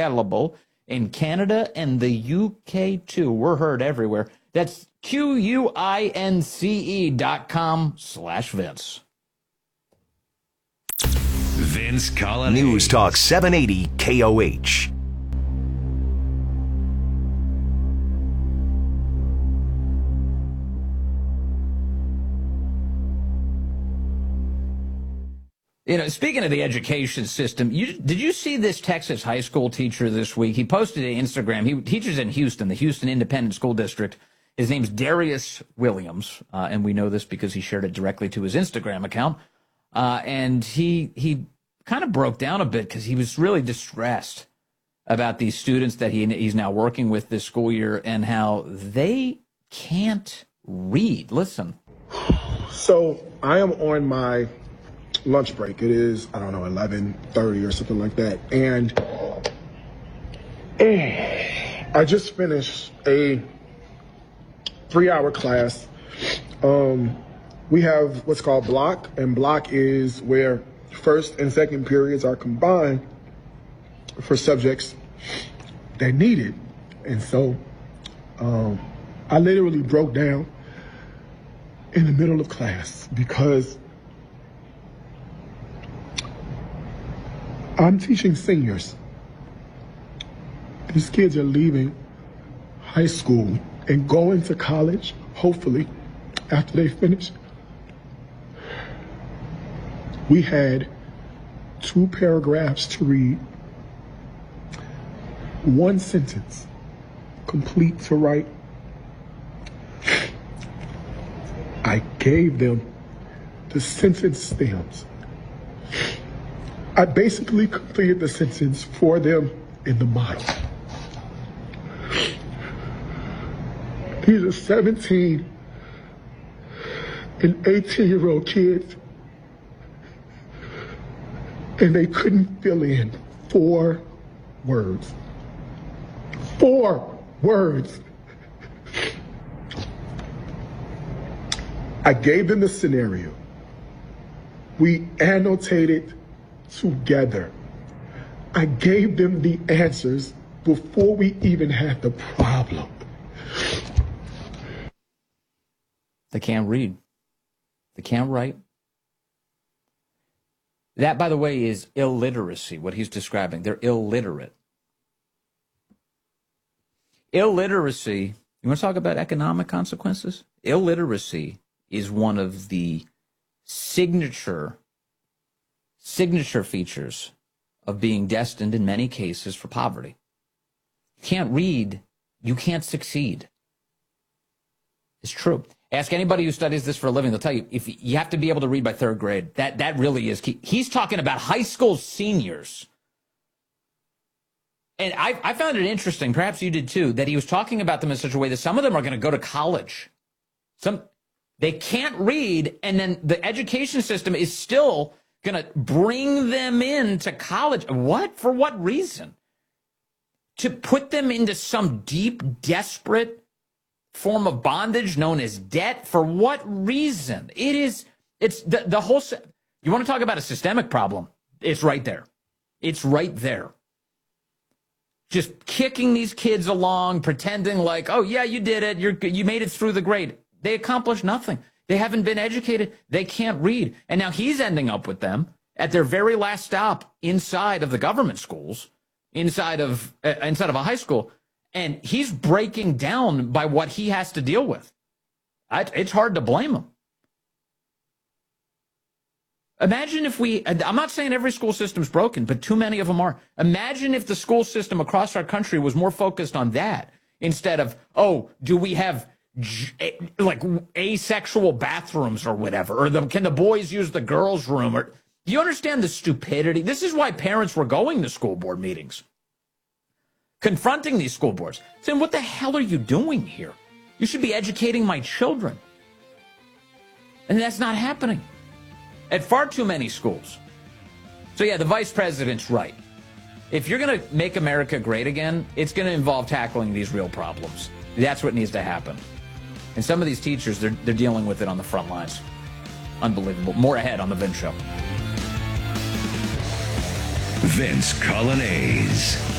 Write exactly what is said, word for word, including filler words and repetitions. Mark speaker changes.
Speaker 1: available in Canada and the U K, too. We're heard everywhere. That's Q-U-I-N-C-E dot com slash Vince.
Speaker 2: Vince Collins.
Speaker 3: News Talk seven eighty K O H.
Speaker 1: You know, speaking of the education system, you, did you see this Texas high school teacher this week? He posted to Instagram. He teaches in Houston, the Houston Independent School District. His name's Darius Williams, uh, and we know this because he shared it directly to his Instagram account. Uh, and he he kind of broke down a bit because he was really distressed about these students that he he's now working with this school year and how they can't read. Listen.
Speaker 4: So I am on my lunch break. It is, I don't know, eleven thirty or something like that. And uh, I just finished a three-hour class. Um, we have what's called block, and block is where first and second periods are combined for subjects that need it. And so um, I literally broke down in the middle of class because I'm teaching seniors. These kids are leaving high school and going to college, hopefully, after they finish. We had two paragraphs to read, one sentence complete to write. I gave them the sentence stems. I basically completed the sentence for them in the mind. These are seventeen and eighteen year old kids, and they couldn't fill in four words. Four words. I gave them the scenario. We annotated together. I gave them the answers before we even had the problem.
Speaker 1: They can't read. They can't write. That, by the way, is illiteracy, what he's describing. They're illiterate. Illiteracy, you want to talk about economic consequences? Illiteracy is one of the signature signature features of being destined in many cases for poverty. You can't read, you can't succeed. It's true. Ask anybody who studies this for a living, they'll tell you, if you have to be able to read by third grade. That that really is key. He's talking about high school seniors. And I, I found it interesting, perhaps you did too, that he was talking about them in such a way that some of them are going to go to college. Some they can't read, and then the education system is still going to bring them into college. What? For what reason? To put them into some deep, desperate form of bondage known as debt? For what reason? It is, it's the, the whole, you want to talk about a systemic problem? It's right there. It's right there. Just kicking these kids along, pretending like, oh yeah, you did it. You're, you made it through the grade. They accomplished nothing. They haven't been educated. They can't read. And now he's ending up with them at their very last stop inside of the government schools, inside of uh, inside of a high school. And he's breaking down by what he has to deal with. I, it's hard to blame him. Imagine if we, I'm not saying every school system's broken, but too many of them are. Imagine if the school system across our country was more focused on that instead of, oh, do we have like asexual bathrooms or whatever, or the, can the boys use the girls' room? Or do you understand the stupidity? This is why parents were going to school board meetings, confronting these school boards, saying, what the hell are you doing here? You should be educating my children. And that's not happening at far too many schools. So yeah, the vice president's right. If you're going to make America great again, it's going to involve tackling these real problems. That's what needs to happen. And some of these teachers, they're, they're dealing with it on the front lines. Unbelievable. More ahead on The Vince Show.
Speaker 2: Vince Collins.